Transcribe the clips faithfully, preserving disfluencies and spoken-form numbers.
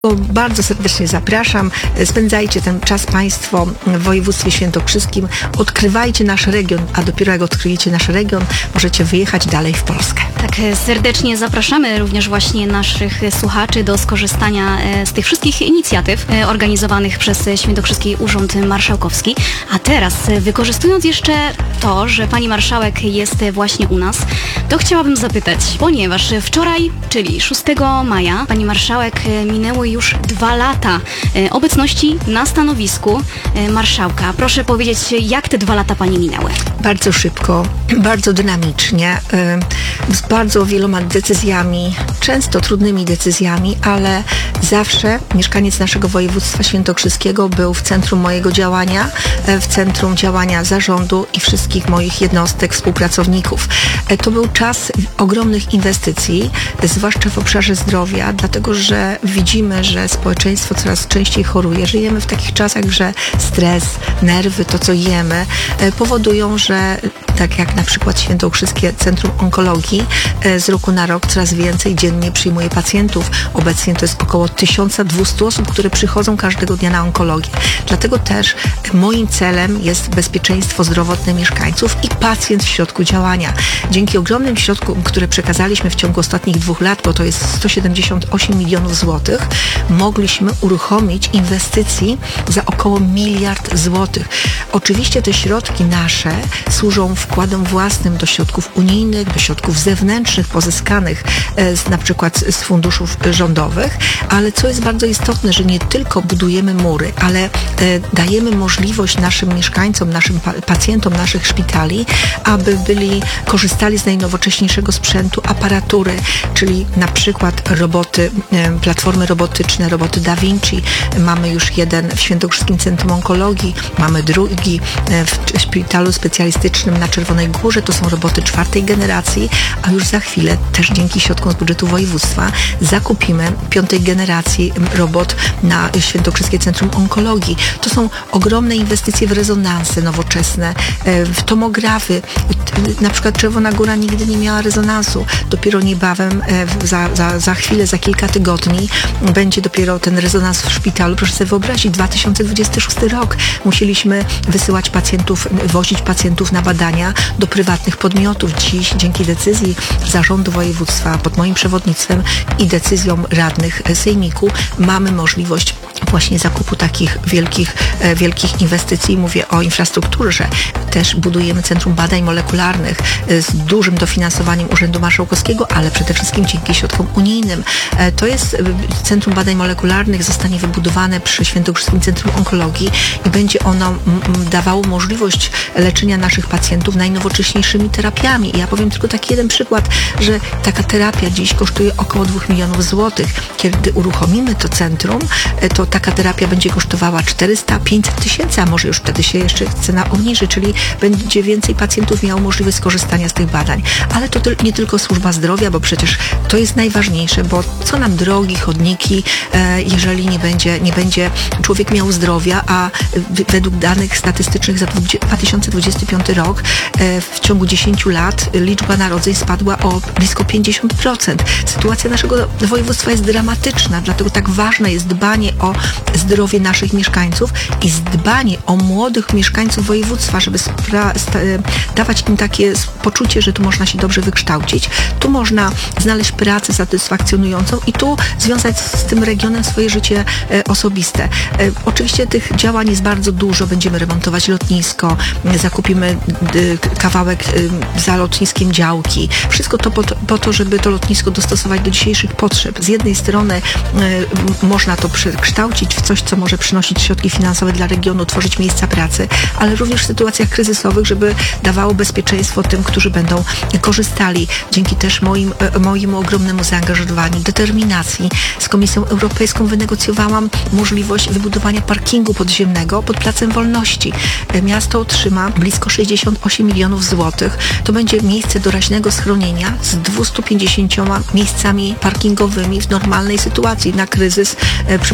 Bardzo serdecznie zapraszam. Spędzajcie ten czas Państwo w województwie świętokrzyskim. Odkrywajcie nasz region, a dopiero jak odkryjecie nasz region, możecie wyjechać dalej w Polskę. Tak, serdecznie zapraszamy również właśnie naszych słuchaczy do skorzystania z tych wszystkich inicjatyw organizowanych przez Świętokrzyski Urząd Marszałkowski. A teraz, wykorzystując jeszcze to, że pani marszałek jest właśnie u nas, to chciałabym zapytać, ponieważ wczoraj, czyli szóstego maja, pani marszałek minęło już dwa lata obecności na stanowisku marszałka. Proszę powiedzieć, jak te dwa lata pani minęły? Bardzo szybko, bardzo dynamicznie, z bardzo wieloma decyzjami, często trudnymi decyzjami, ale zawsze mieszkaniec naszego województwa świętokrzyskiego był w centrum mojego działania, w centrum działania zarządu i wszystkich moich jednostek, współpracowników. To był czas ogromnych inwestycji, zwłaszcza w obszarze zdrowia, dlatego że widzimy, że społeczeństwo coraz częściej choruje. Żyjemy w takich czasach, że stres, nerwy, to co jemy, powodują, że tak jak na przykład Świętokrzyskie Centrum Onkologii z roku na rok coraz więcej dziennie przyjmuje pacjentów. Obecnie to jest około tysiąc dwieście osób, które przychodzą każdego dnia na onkologię. Dlatego też moim celem jest bezpieczeństwo zdrowotne mieszkańców i pacjent w środku działania. Dzięki ogromnym środkom, które przekazaliśmy w ciągu ostatnich dwóch lat, bo to jest sto siedemdziesiąt osiem milionów złotych, mogliśmy uruchomić inwestycji za około miliard złotych. Oczywiście te środki nasze służą wkładom własnym do środków unijnych, do środków zewnętrznych pozyskanych z, na przykład z funduszów rządowych, ale co jest bardzo istotne, że nie tylko budujemy mury, ale e, dajemy możliwość naszym mieszkańcom, naszym pa pacjentom naszych szpitali, aby byli, korzystali z najnowocześniejszego sprzętu, aparatury, czyli na przykład roboty, e, platformy robotyczne, roboty Da Vinci. Mamy już jeden w Świętokrzyskim Centrum Onkologii, mamy drugi e, w szpitalu specjalistycznym na Czerwonej Górze. To są roboty czwartej generacji, a już za chwilę też dzięki środkom z budżetu województwa zakupimy piątej generacji robot na Świętokrzyskie Centrum Onkologii. To są ogromne inwestycje w rezonanse nowoczesne, w tomografy. Na przykład Czerwona Góra nigdy nie miała rezonansu. Dopiero niebawem, za, za, za chwilę, za kilka tygodni będzie dopiero ten rezonans w szpitalu. Proszę sobie wyobrazić, dwa tysiące dwudziesty szósty rok. Musieliśmy wysyłać pacjentów, wozić pacjentów na badania do prywatnych podmiotów. Dziś dzięki decyzji zarządu województwa pod moim przewodnictwem i decyzjom radnych sejmiku mamy możliwość właśnie zakupu takich wielkich, wielkich inwestycji. Mówię o infrastrukturze. Też budujemy Centrum Badań Molekularnych z dużym dofinansowaniem Urzędu Marszałkowskiego, ale przede wszystkim dzięki środkom unijnym. To jest Centrum Badań Molekularnych, zostanie wybudowane przy Świętokrzyskim Centrum Onkologii i będzie ono dawało możliwość leczenia naszych pacjentów najnowocześniejszymi terapiami. I ja powiem tylko taki jeden przykład, że taka terapia dziś kosztuje około dwóch milionów złotych. Kiedy uruchomimy to centrum, to taka terapia będzie kosztowała czterysta pięćset tysięcy, a może już wtedy się jeszcze cena obniży, czyli będzie więcej pacjentów miało możliwość skorzystania z tych badań. Ale to nie tylko służba zdrowia, bo przecież to jest najważniejsze, bo co nam drogi, chodniki, jeżeli nie będzie, nie będzie człowiek miał zdrowia, a według danych statystycznych za dwa tysiące dwudziesty piąty rok w ciągu dziesięciu lat liczba narodzeń spadła o blisko pięćdziesiąt procent. Sytuacja naszego województwa jest dramatyczna, dlatego tak ważne jest dbanie o zdrowie naszych mieszkańców i dbanie o młodych mieszkańców województwa, żeby dawać im takie poczucie, że tu można się dobrze wykształcić, tu można znaleźć pracę satysfakcjonującą i tu związać z tym regionem swoje życie e, osobiste. E, oczywiście tych działań jest bardzo dużo. Będziemy remontować lotnisko, zakupimy y, kawałek y, za lotniskiem działki. Wszystko to po, to po to, żeby to lotnisko dostosować do dzisiejszych potrzeb. Z jednej strony y, można to przekształcić w coś, co może przynosić środki finansowe dla regionu, tworzyć miejsca pracy, ale również w sytuacjach kryzysowych, żeby dawało bezpieczeństwo tym, którzy będą korzystali. Dzięki też moim, mojemu ogromnemu zaangażowaniu, determinacji z Komisją Europejską wynegocjowałam możliwość wybudowania parkingu podziemnego pod Placem Wolności. Miasto otrzyma blisko sześćdziesiąt osiem milionów złotych. To będzie miejsce doraźnego schronienia z dwieście pięćdziesiąt miejscami parkingowymi w normalnej sytuacji na kryzys w przypadku wojny.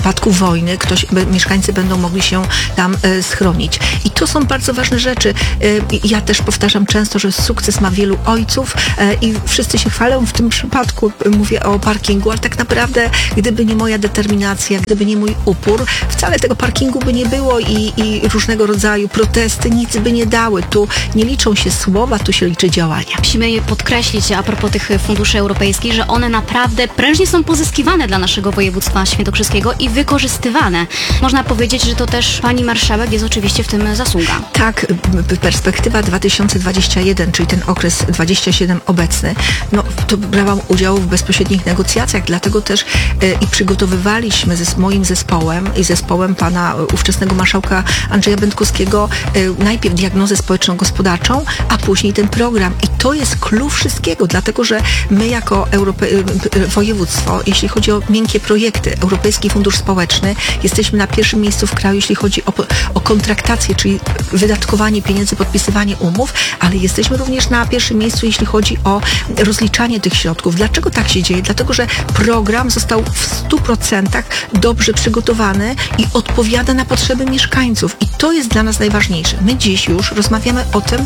wojny ktoś, mieszkańcy będą mogli się tam schronić. I to są bardzo ważne rzeczy. Ja też powtarzam często, że sukces ma wielu ojców i wszyscy się chwalą. W tym przypadku mówię o parkingu, ale tak naprawdę gdyby nie moja determinacja, gdyby nie mój upór, wcale tego parkingu by nie było i, i różnego rodzaju protesty nic by nie dały. Tu nie liczą się słowa, tu się liczy działania. Musimy podkreślić a propos tych funduszy europejskich, że one naprawdę prężnie są pozyskiwane dla naszego województwa świętokrzyskiego i wykorzystywane. Można powiedzieć, że to też pani marszałek jest oczywiście w tym zasługa. Tak, perspektywa dwa tysiące dwudziesty pierwszy, czyli ten okres dwudziesty siódmy obecny, no to brałam udział w bezpośrednich negocjacjach, dlatego też e, i przygotowywaliśmy ze z moim zespołem i zespołem pana ówczesnego marszałka Andrzeja Będkowskiego e, najpierw diagnozę społeczno-gospodarczą, a później ten program. I to jest klucz wszystkiego, dlatego że my jako Europe... województwo, jeśli chodzi o miękkie projekty, Europejski Fundusz Społeczny, jesteśmy na pierwszym miejscu w kraju, jeśli chodzi o, o kontraktację, czyli wydatkowanie pieniędzy, podpisywanie umów, ale jesteśmy również na pierwszym miejscu, jeśli chodzi o rozliczanie tych środków. Dlaczego tak się dzieje? Dlatego, że program został w stu procentach dobrze przygotowany i odpowiada na potrzeby mieszkańców. I to jest dla nas najważniejsze. My dziś już rozmawiamy o tym,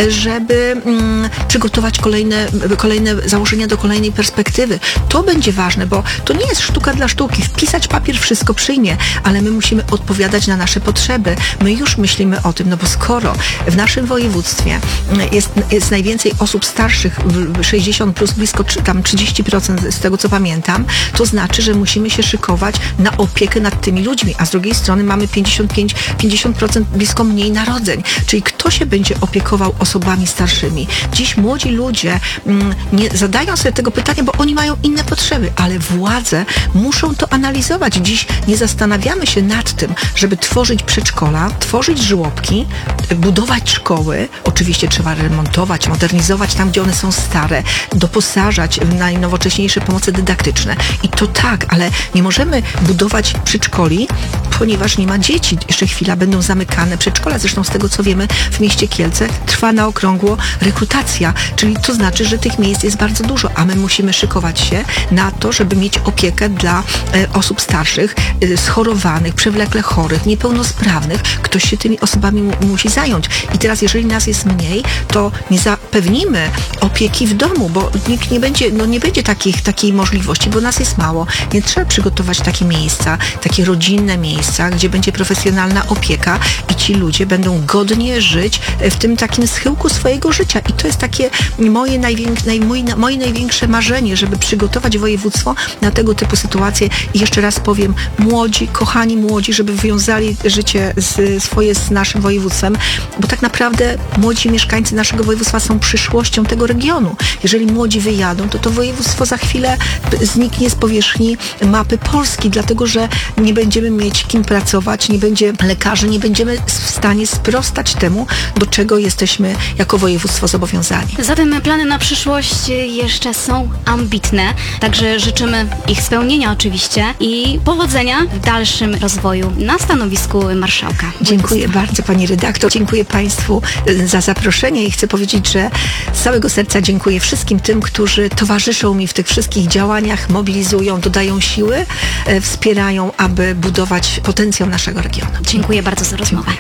żeby mm, przygotować kolejne, kolejne założenia do kolejnej perspektywy. To będzie ważne, bo to nie jest sztuka dla sztuki. Wpisać papier wszystko przyjmie, ale my musimy odpowiadać na nasze potrzeby. My już myślimy o tym, no bo skoro w naszym województwie jest, jest najwięcej osób starszych, sześćdziesiąt plus, blisko tam trzydzieści procent z tego co pamiętam, to znaczy, że musimy się szykować na opiekę nad tymi ludźmi, a z drugiej strony mamy pięćdziesiąt pięć do pięćdziesięciu procent blisko mniej narodzeń. Czyli kto się będzie opiekował osobami starszymi? Dziś młodzi ludzie mm, nie zadają sobie tego pytania, bo oni mają inne potrzeby, ale władze muszą to analizować. Dziś nie zastanawiamy się nad tym, żeby tworzyć przedszkola, tworzyć żłobki, budować szkoły. Oczywiście trzeba remontować, modernizować tam, gdzie one są stare, doposażać w najnowocześniejsze pomoce dydaktyczne. I to tak, ale nie możemy budować przedszkoli, ponieważ nie ma dzieci. Jeszcze chwila będą zamykane przedszkola. Zresztą z tego, co wiemy, w mieście Kielce trwa na okrągło rekrutacja, czyli to znaczy, że tych miejsc jest bardzo dużo, a my musimy szykować się na to, żeby mieć opiekę dla e, osób starszych, e, schorowanych, przewlekle chorych, niepełnosprawnych. Ktoś się tymi osobami mu, musi zająć. I teraz, jeżeli nas jest mniej, to nie zapewnimy opieki w domu, bo nikt nie będzie, no nie będzie takich, takiej możliwości, bo nas jest mało. Więc trzeba przygotować takie miejsca, takie rodzinne miejsca, gdzie będzie profesjonalna opieka i ci ludzie będą godnie żyć w tym takim schyłku swojego życia. I to jest takie moje, najwięk, naj, mój, moje największe marzenie, żeby przygotować województwo na tego typu sytuacje. I jeszcze raz powiem, młodzi, kochani młodzi, żeby wiązali życie z, swoje z naszym województwem, bo tak naprawdę młodzi mieszkańcy naszego województwa są przyszłością tego regionu. Jeżeli młodzi wyjadą, to to województwo za chwilę zniknie z powierzchni mapy Polski, dlatego że nie będziemy mieć kim pracować, nie będzie lekarzy, nie będziemy w stanie sprostać temu, do czego jesteśmy jako województwo zobowiązani. Zatem plany na przyszłość jeszcze są ambitne, także życzymy ich spełnienia oczywiście i powodzenia w dalszym rozwoju na stanowisku marszałka. Dziękuję bardzo pani redaktor, dziękuję państwu za zaproszenie i chcę powiedzieć, że z całego serca dziękuję wszystkim tym, którzy towarzyszą mi w tych wszystkich działaniach, mobilizują, dodają siły, e, wspierają, aby budować potencjał naszego regionu. Dziękuję bardzo za rozmowę.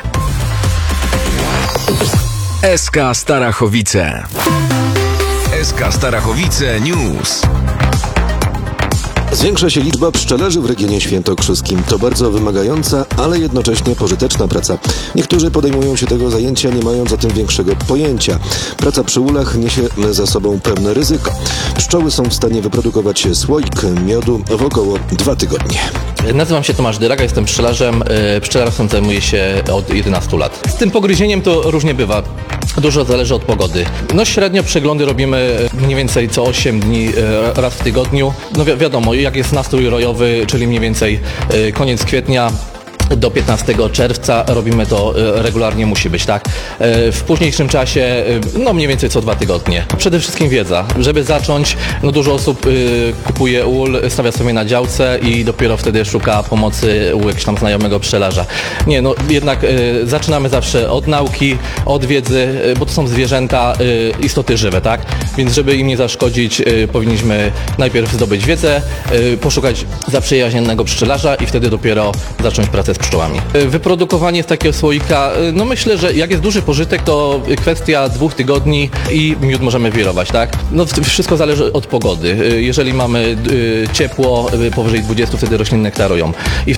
S K Starachowice. S K Starachowice News. Zwiększa się liczba pszczelarzy w regionie świętokrzyskim. To bardzo wymagająca, ale jednocześnie pożyteczna praca. Niektórzy podejmują się tego zajęcia, nie mając o tym większego pojęcia. Praca przy ulach niesie za sobą pewne ryzyko. Pszczoły są w stanie wyprodukować słoik miodu w około dwa tygodnie. Nazywam się Tomasz Dyraka, jestem pszczelarzem. Pszczelarstwem zajmuję się od jedenastu lat. Z tym pogryzieniem to różnie bywa. Dużo zależy od pogody. No średnio przeglądy robimy mniej więcej co osiem dni raz w tygodniu. No wi- wiadomo, jak jest nastrój rojowy, czyli mniej więcej koniec kwietnia, do piętnastego czerwca robimy to e, regularnie, musi być, tak? E, W późniejszym czasie, e, no mniej więcej co dwa tygodnie. Przede wszystkim wiedza. Żeby zacząć, no dużo osób e, kupuje ul, stawia sobie na działce i dopiero wtedy szuka pomocy u jakiegoś tam znajomego pszczelarza. Nie, no jednak e, zaczynamy zawsze od nauki, od wiedzy, e, bo to są zwierzęta, e, istoty żywe, tak? Więc żeby im nie zaszkodzić, e, powinniśmy najpierw zdobyć wiedzę, e, poszukać zaprzyjaźnionego pszczelarza i wtedy dopiero zacząć pracę z pszczołami. E, Wyprodukowanie z takiego słoika, e, no myślę, że jak jest duży pożytek, to kwestia dwóch tygodni i miód możemy wirować, tak? No w- wszystko zależy od pogody. E, Jeżeli mamy e, ciepło, e, powyżej dwudziestu, wtedy rośliny nektarują. I